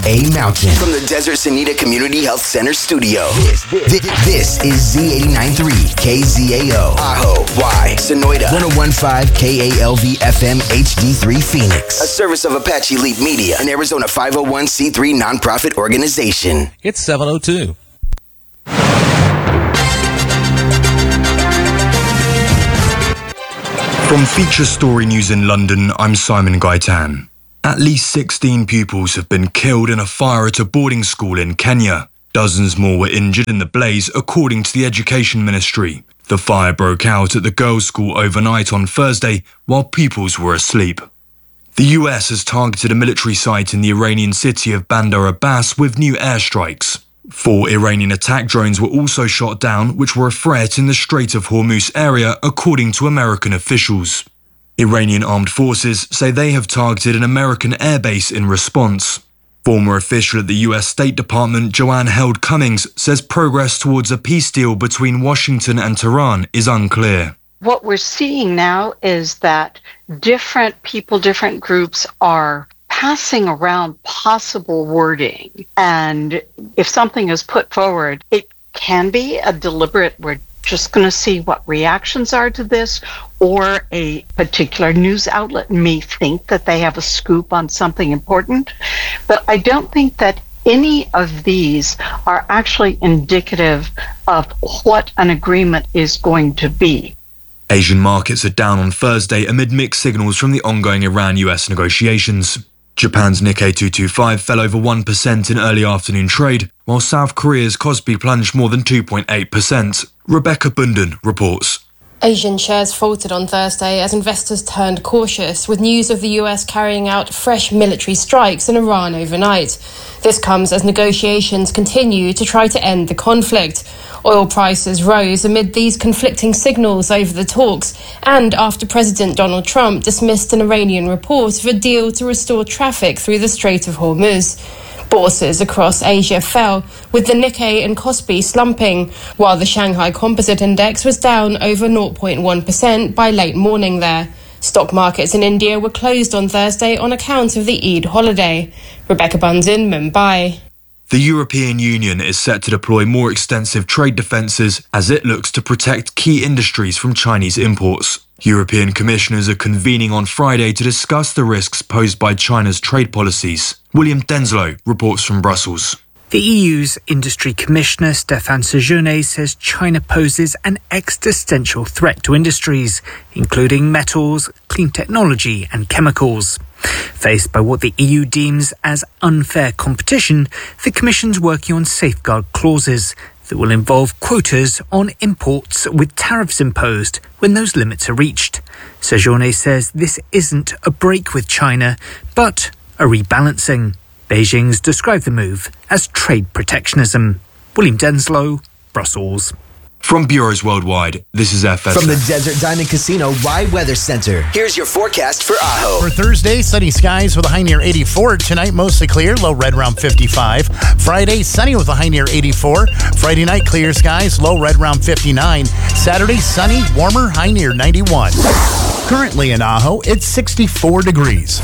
A Mountain. From the Desert Sanita Community Health Center studio, this is Z89.3 KZAO, Ajo, Y, Sonoita, 101.5 KALV FM HD3 Phoenix. A service of Apache Leap Media, an Arizona 501c3 nonprofit organization. It's 7:02. From Feature Story News in London, I'm Simon Gaitan. At least 16 pupils have been killed in a fire at a boarding school in Kenya. Dozens more were injured in the blaze, according to the Education Ministry. The fire broke out at the girls' school overnight on Thursday, while pupils were asleep. The US has targeted a military site in the Iranian city of Bandar Abbas with new airstrikes. 4 Iranian attack drones were also shot down, which were a threat in the Strait of Hormuz area, according to American officials. Iranian armed forces say they have targeted an American airbase in response. Former official at the US State Department, Joanne Held Cummings, says progress towards a peace deal between Washington and Tehran is unclear. What we're seeing now is that different people, different groups are passing around possible wording. And if something is put forward, it can be a deliberate, we're just going to see what reactions are to this, or a particular news outlet may think that they have a scoop on something important. But I don't think that any of these are actually indicative of what an agreement is going to be. Asian markets are down on Thursday amid mixed signals from the ongoing Iran-US negotiations. Japan's Nikkei 225 fell over 1% in early afternoon trade, while South Korea's Kospi plunged more than 2.8%. Rebecca Bunden reports. Asian shares faltered on Thursday as investors turned cautious with news of the US carrying out fresh military strikes in Iran overnight. This comes as negotiations continue to try to end the conflict. Oil prices rose amid these conflicting signals over the talks and after President Donald Trump dismissed an Iranian report of a deal to restore traffic through the Strait of Hormuz. Bourses across Asia fell, with the Nikkei and Kospi slumping, while the Shanghai Composite Index was down over 0.1% by late morning there. Stock markets in India were closed on Thursday on account of the Eid holiday. Rebecca Bunzin, Mumbai. The European Union is set to deploy more extensive trade defences as it looks to protect key industries from Chinese imports. European commissioners are convening on Friday to discuss the risks posed by China's trade policies. William Denslow reports from Brussels. The EU's Industry Commissioner Stéphane Séjourné says China poses an existential threat to industries, including metals, clean technology and chemicals. Faced by what the EU deems as unfair competition, the Commission's working on safeguard clauses that will involve quotas on imports with tariffs imposed when those limits are reached. Séjourné says this isn't a break with China, but a rebalancing. Beijing's described the move as trade protectionism. William Denslow, Brussels. From bureaus worldwide, this is FS. From the Desert Diamond Casino Y Weather Center, here's your forecast for Ajo. For Thursday, sunny skies with a high near 84. Tonight, mostly clear, low red around 55. Friday, sunny with a high near 84. Friday night, clear skies, low red around 59. Saturday, sunny, warmer, high near 91. Currently in Ajo, it's 64 degrees.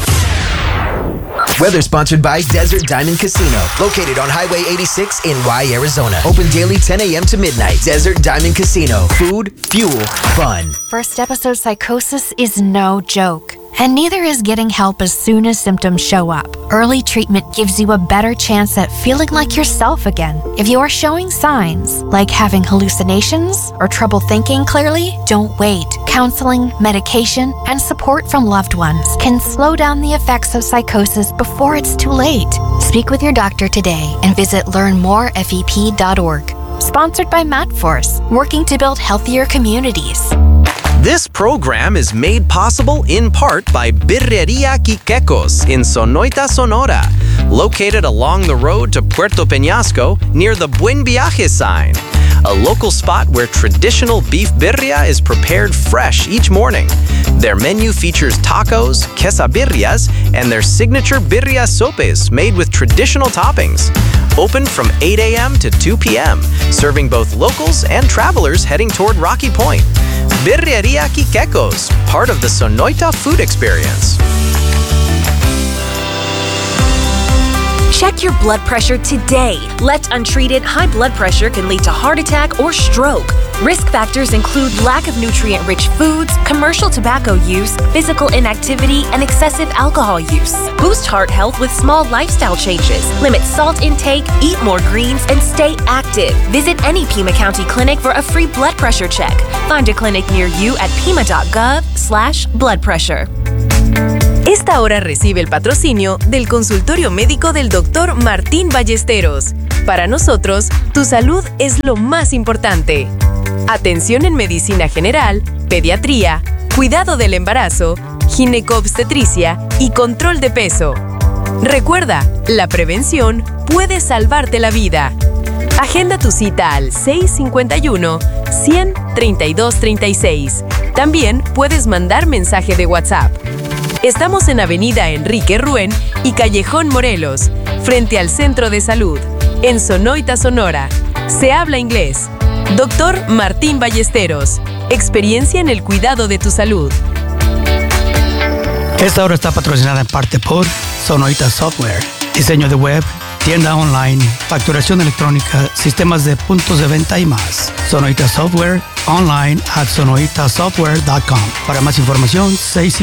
Weather sponsored by Desert Diamond Casino, located on Highway 86 in Y, Arizona. Open daily 10 a.m. to midnight. Desert Diamond Casino. Food, fuel, fun. First episode psychosis is no joke. And neither is getting help as soon as symptoms show up. Early treatment gives you a better chance at feeling like yourself again. If you are showing signs, like having hallucinations or trouble thinking clearly, don't wait. Counseling, medication, and support from loved ones can slow down the effects of psychosis before it's too late. Speak with your doctor today and visit learnmorefep.org. Sponsored by MatForce, working to build healthier communities. This program is made possible in part by Birreria Quiquecos in Sonoita, Sonora, located along the road to Puerto Peñasco near the Buen Viaje sign, a local spot where traditional beef birria is prepared fresh each morning. Their menu features tacos, quesabirrias, and their signature birria sopes made with traditional toppings. Open from 8 a.m. to 2 p.m., serving both locals and travelers heading toward Rocky Point. Birreria Quiquecos, part of the Sonoita food experience. Check Check your blood pressure today. Left untreated, high blood pressure can lead to heart attack or stroke. Risk factors include lack of nutrient-rich foods, commercial tobacco use, physical inactivity, and excessive alcohol use. Boost heart health with small lifestyle changes. Limit salt intake, eat more greens, and stay active. Visit any Pima County clinic for a free blood pressure check. Find a clinic near you at pima.gov/blood pressure. Esta hora recibe el patrocinio del consultorio médico del Dr. Martín Ballesteros. Para nosotros, tu salud es lo más importante. Atención en medicina general, pediatría, cuidado del embarazo, ginecobstetricia y control de peso. Recuerda, la prevención puede salvarte la vida. Agenda tu cita al 651-100-3236. También puedes mandar mensaje de WhatsApp. Estamos en Avenida Enrique Ruén y Callejón Morelos, frente al Centro de Salud, en Sonoita, Sonora. Se habla inglés. Dr. Martín Ballesteros. Experiencia en el cuidado de tu salud. Esta hora está patrocinada en parte por Sonoita Software. Diseño de web, tienda online, facturación electrónica, sistemas de puntos de venta y más. Sonoita Software, online at sonoitasoftware.com. Para más información,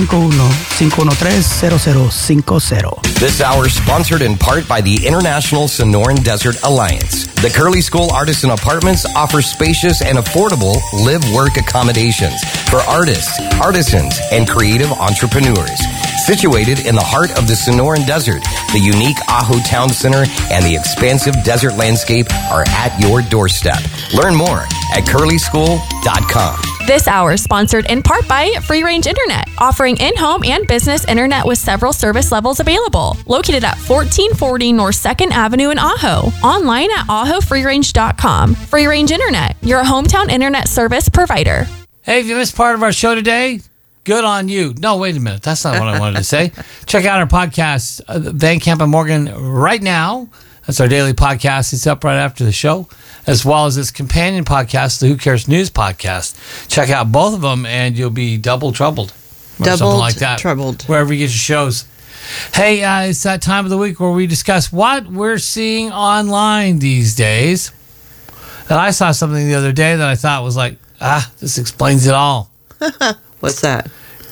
651-513-0050. This hour is sponsored in part by the International Sonoran Desert Alliance. The Curly School Artisan Apartments offer spacious and affordable live-work accommodations for artists, artisans, and creative entrepreneurs. Situated in the heart of the Sonoran Desert, the unique Ajo Town Center and the expansive desert landscape are at your doorstep. Learn more at curlyschool.com. This hour is sponsored in part by Free Range Internet, offering in-home and business internet with several service levels available. Located at 1440 North 2nd Avenue in Ajo. Online at ajofreerange.com. Free Range Internet, your hometown internet service provider. Hey, if you missed part of our show today, good on you. No, wait a minute. That's not what I wanted to say. Check out our podcast, Van Camp and Morgan, right now. That's our daily podcast. It's up right after the show, as well as its companion podcast, the Who Cares News podcast. Check out both of them, and you'll be double troubled. Or something like that. Troubled. Wherever you get your shows. Hey, it's that time of the week where we discuss what we're seeing online these days. And I saw something the other day that I thought was like, this explains it all. What's that?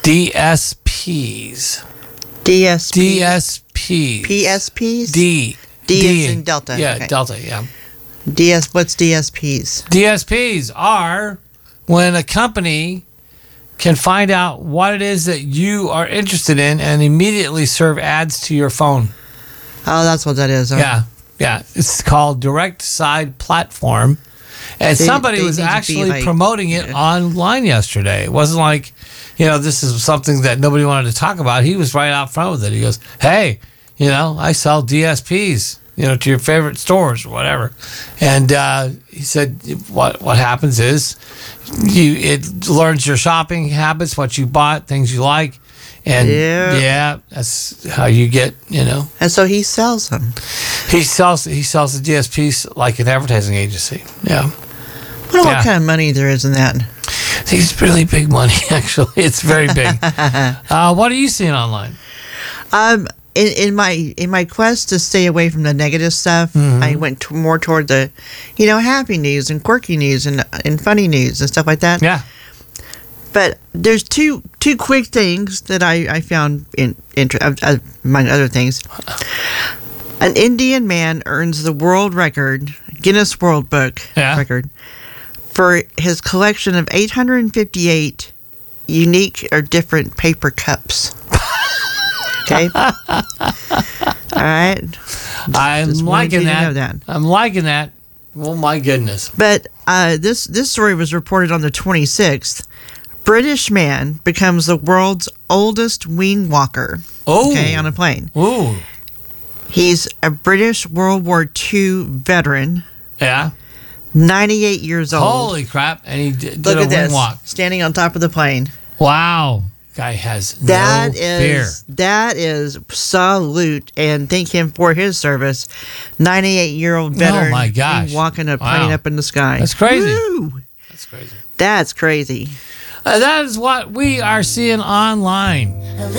DSPs. DSPs. DSPs. PSPs? D is in Delta. Yeah, okay. Delta, yeah. What's DSPs? DSPs are when a company can find out what it is that you are interested in and immediately serve ads to your phone. Oh, that's what that is. Huh? Yeah. It's called Direct Side Platform. And somebody was actually promoting it online yesterday. It wasn't like, this is something that nobody wanted to talk about. He was right out front with it. He goes, hey, I sell DSPs, to your favorite stores or whatever. And he said what happens is it learns your shopping habits, what you bought, things you like. And that's how you get, And so he sells them. He sells the DSPs like an advertising agency. Yeah. I wonder what kind of money there is in that. I think it's really big money, actually. It's very big. What are you seeing online? In my quest to stay away from the negative stuff, I went more toward the, happy news and quirky news and funny news and stuff like that. Yeah. But there's two quick things that I found among other things. An Indian man earns the world record, Guinness World Book record, for his collection of 858 unique or different paper cups. Okay? All right? I'm liking that. I'm liking that. Oh, my goodness. But this story was reported on the 26th. British man becomes the world's oldest wing walker. Oh. Okay, on a plane. Ooh. He's a British World War II veteran. Yeah. 98 years old. Holy crap. And he did Look a at wing this, walk. standing on top of the plane. Wow. Guy has no fear. That is salute, and thank him for his service. 98-year-old veteran. Oh, my gosh. Walking a plane up in the sky. That's crazy. Woo! That's crazy. That's crazy. That is what we are seeing online.